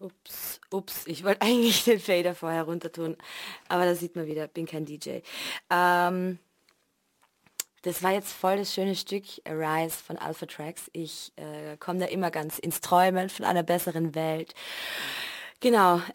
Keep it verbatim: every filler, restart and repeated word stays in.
Ups, ups, ich wollte eigentlich den Fader vorher runter tun, aber da sieht man wieder, bin kein D J. Ähm, das war jetzt voll das schöne Stück, Arise von Alpha Tracks. Ich äh, komme da immer ganz ins Träumen von einer besseren Welt. Genau,